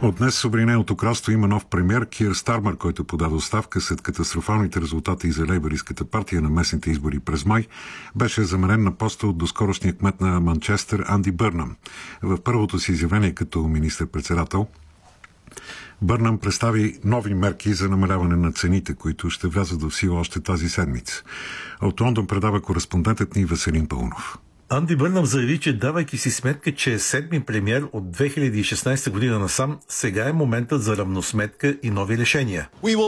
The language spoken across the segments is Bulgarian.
От днес Обединеното кралство има нов премиер Кир Стармър, който подаде оставка след катастрофалните резултати за лейбъристската партия на местните избори през май. Беше заменен на поста от доскорошния кмет на Манчестър Анди Бърнам. В първото си изявление като министър-председател Бърнам представи нови мерки за намаляване на цените, които ще влязат в сила още тази седмица. От Лондон предава кореспондентът ни Веселин Паунов. Анди Бърнам заяви, че давайки си сметка, че е седми премиер от 2016 година насам, сега е моментът за равносметка и нови решения.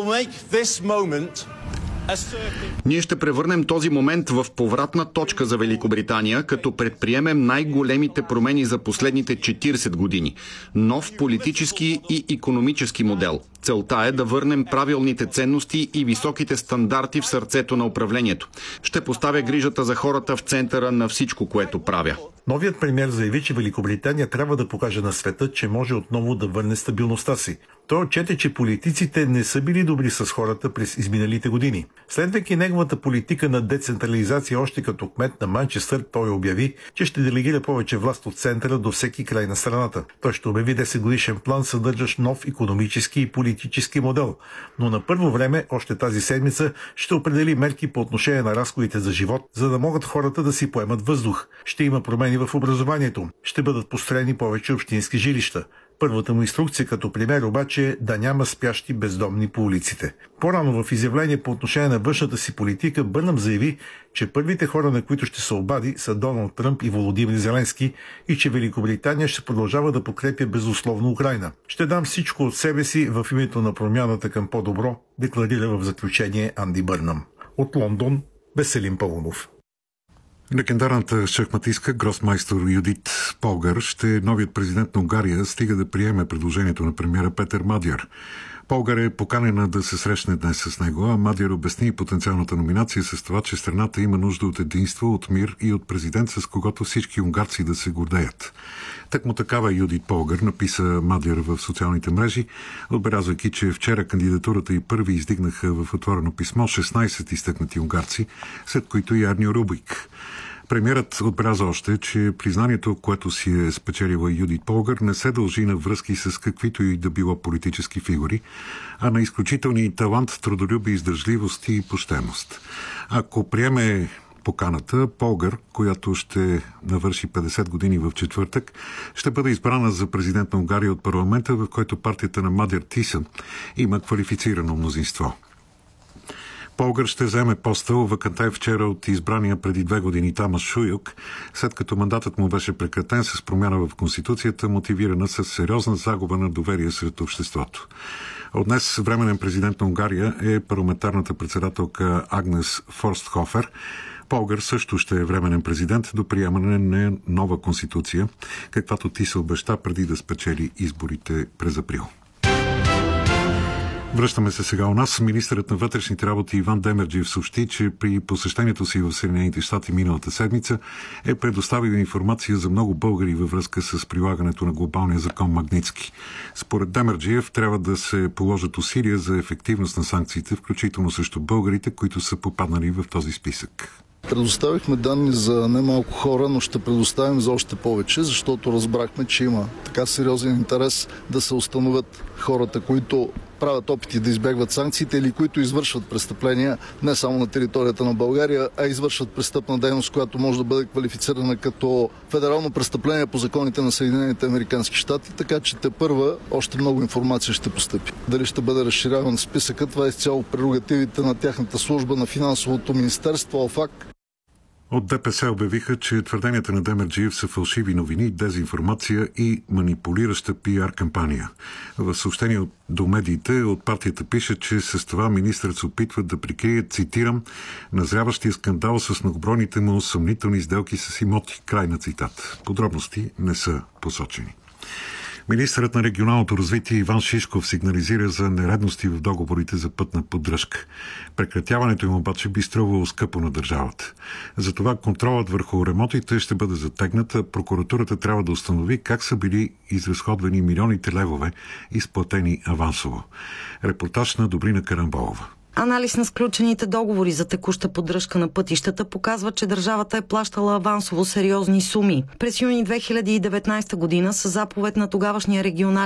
Ние ще превърнем този момент в повратна точка за Великобритания, като предприемем най-големите промени за последните 40 години. Нов политически и икономически модел. Целта е да върнем правилните ценности и високите стандарти в сърцето на управлението. Ще поставя грижата за хората в центъра на всичко, което правя. Новият премиер заяви, че Великобритания трябва да покаже на света, че може отново да върне стабилността си. Той отчете, че политиците не са били добри с хората през изминалите години. Следвайки неговата политика на децентрализация още като кмет на Манчестър, той обяви, че ще делегира повече власт от центъра до всеки край на страната. Той ще обяви 10-годишен план, съдържащ нов икономически и политически модел. Но на първо време, още тази седмица, ще определи мерки по отношение на разходите за живот, за да могат хората да си поемат въздух. Ще има промени в образованието. Ще бъдат построени повече общински жилища. Първата му инструкция като премиер обаче е да няма спящи бездомни по улиците. По-рано в изявление по отношение на външната си политика Бърнам заяви, че първите хора, на които ще се обади, са Доналд Тръмп и Володимир Зеленски и че Великобритания ще продължава да подкрепя безусловно Украйна. Ще дам всичко от себе си в името на промяната към по-добро, декларира в заключение Анди Бърнам. От Лондон, Веселин Паунов. Легендарната шахматистка гросмайстор Юдит Полгар ще е новият президент на Унгария, стига да приеме предложението на премиера Петър Мадяр. Полгар е поканена да се срещне днес с него, а Мадяр обясни потенциалната номинация с това, че страната има нужда от единство, от мир и от президент, с когото всички унгарци да се гордеят. Тъкмо такава Юдит Полгар написа Мадяр в социалните мрежи, отбелязвайки, че вчера кандидатурата и първи издигнаха в отворено писмо 16 изтъкнати унгарци, след които и Арнио Рубик. Премиерът отбеляза още, че признанието, което си е спечелила Юдит Полгар, не се дължи на връзки с каквито и да било политически фигури, а на изключителни талант, трудолюбие, издържливост и почтеност. Ако приеме поканата, Полгар, която ще навърши 50 години в четвъртък, ще бъде избрана за президент на Унгария от парламента, в който партията на Мадяр Тиса има квалифицирано мнозинство. Полгар ще вземе поста, овакантен вчера от избрания преди 2 години Тамас Шуюк, след като мандатът му беше прекратен с промяна в Конституцията, мотивирана с сериозна загуба на доверие сред обществото. От днес временен президент на Унгария е парламентарната председателка Агнес Форстхофер. Полгар също ще е временен президент до приемане на нова конституция, каквато ти се обеща преди да спечели изборите през април. Връщаме се сега у нас. Министърът на вътрешните работи Иван Демерджиев съобщи, че при посещението си в Съединените щати миналата седмица е предоставил информация за много българи във връзка с прилагането на глобалния закон Магнитски. Според Демерджиев трябва да се положат усилия за ефективност на санкциите, включително срещу българите, които са попаднали в този списък. Предоставихме данни за немалко хора, но ще предоставим за още повече, защото разбрахме, че има така сериозен интерес да се установят хората, които правят опити да избягват санкциите или които извършват престъпления не само на територията на България, а извършват престъпна дейност, която може да бъде квалифицирана като федерално престъпление по законите на Съединените американски щати, така че тепърва още много информация ще постъпи. Дали ще бъде разширяван списъкът, това е изцяло прерогативите на тяхната служба на финансовото министерство, ОФАК. От ДПС обявиха, че твърденията на Демерджиев са фалшиви новини, дезинформация и манипулираща пиар кампания. В съобщение до медиите от партията пише, че с това министърът се опитва да прикрие, цитирам, назряващия скандал с многобройните му съмнителни сделки с имоти. Край на цитат. Подробности не са посочени. Министърът на регионалното развитие Иван Шишков сигнализира за нередности в договорите за пътна поддръжка. Прекратяването им обаче би струвало скъпо на държавата. Затова контролът върху ремонтите ще бъде затегнат, а прокуратурата трябва да установи как са били изразходвани милионите левове, изплатени авансово. Репортаж на Добрина Карамболова. Анализ на сключените договори за текуща поддръжка на пътищата показва, че държавата е плащала авансово сериозни суми. През юни 2019 година със заповед на тогавашния регионален